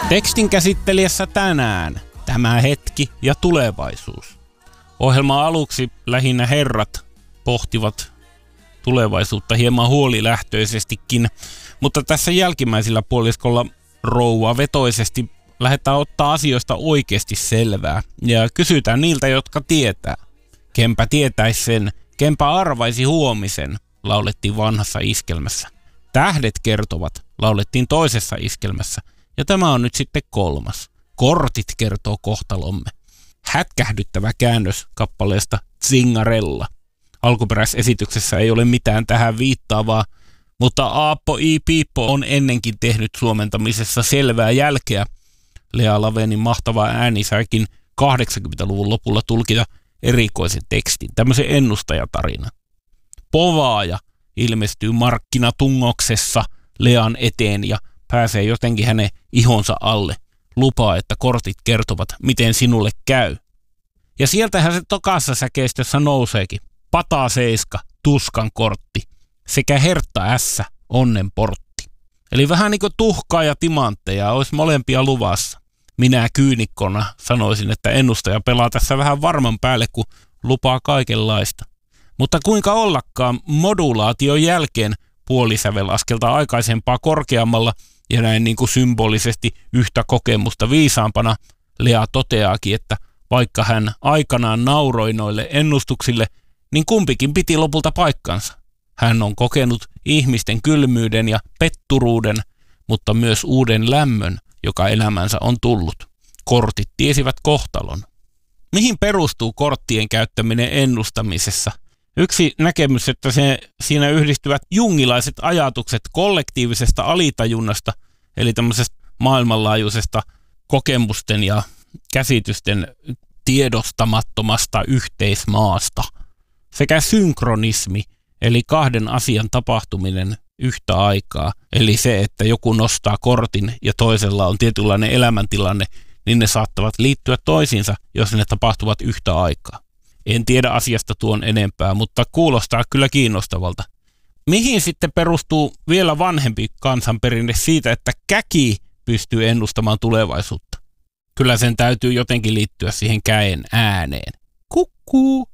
Tekstin käsittelijässä tänään tämä hetki ja tulevaisuus. Ohjelman aluksi lähinnä herrat pohtivat tulevaisuutta hieman huolilähtöisestikin, mutta tässä jälkimmäisillä puoliskolla rouvavetoisesti lähdetään ottaa asioista oikeasti selvää ja kysytään niiltä, jotka tietää. Kempä tietäisi sen, kempä arvaisi huomisen, laulettiin vanhassa iskelmässä. Tähdet kertovat, laulettiin toisessa iskelmässä. Ja tämä on nyt sitten kolmas. Kortit kertoo kohtalomme. Hätkähdyttävä käännös kappaleesta Zingarella. Alkuperäisesityksessä ei ole mitään tähän viittaavaa, mutta Aappo I. Piippo on ennenkin tehnyt suomentamisessa selvää jälkeä. Lea Lavenin mahtava ääni saikin 80-luvun lopulla tulkita erikoisen tekstin, tämmöisen ennustajatarinan. Povaaja ilmestyy markkinatungoksessa Lean eteen ja pääsee jotenkin hänen ihonsa alle. Lupaa, että kortit kertovat, miten sinulle käy. Ja sieltähän se tokassa säkeistössä nouseekin. Pata 7, tuskan kortti, sekä hertta S, onnen portti. Eli vähän niin kuin tuhkaa ja timantteja olisi molempia luvassa. Minä kyynikkona sanoisin, että ennustaja pelaa tässä vähän varman päälle, kun lupaa kaikenlaista. Mutta kuinka ollakaan modulaation jälkeen puolisävelaskelta aikaisempaa korkeammalla ja näin niin kuin symbolisesti yhtä kokemusta viisaampana Lea toteaakin, että vaikka hän aikanaan nauroi noille ennustuksille, niin kumpikin piti lopulta paikkansa. Hän on kokenut ihmisten kylmyyden ja petturuuden, mutta myös uuden lämmön, joka elämänsä on tullut. Kortit tiesivät kohtalon. Mihin perustuu korttien käyttäminen ennustamisessa? Yksi näkemys, että siinä yhdistyvät jungilaiset ajatukset kollektiivisesta alitajunnasta, eli tämmöisestä maailmanlaajuisesta kokemusten ja käsitysten tiedostamattomasta yhteismaasta, sekä synkronismi, eli kahden asian tapahtuminen yhtä aikaa, eli se, että joku nostaa kortin ja toisella on tietynlainen elämäntilanne, niin ne saattavat liittyä toisiinsa, jos ne tapahtuvat yhtä aikaa. En tiedä asiasta tuon enempää, mutta kuulostaa kyllä kiinnostavalta. Mihin sitten perustuu vielä vanhempi kansanperinne siitä, että käki pystyy ennustamaan tulevaisuutta? Kyllä sen täytyy jotenkin liittyä siihen käen ääneen. Kukkuu!